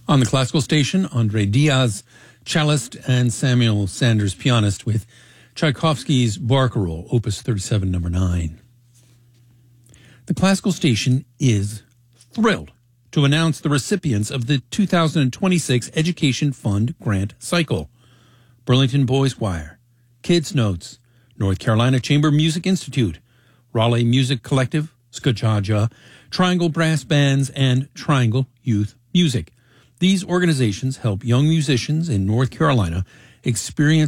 On the classical station, Andre Diaz, cellist, and Samuel Sanders, pianist, with Tchaikovsky's Barcarolle, Opus 37, number 9. The classical station is thrilled to announce the recipients of the 2026 Education Fund Grant Cycle. Burlington Boys Choir, Kids Notes, North Carolina Chamber Music Institute, Raleigh Music Collective, Skajaja, Triangle Brass Bands, and Triangle Youth Music. These organizations help young musicians in North Carolina experience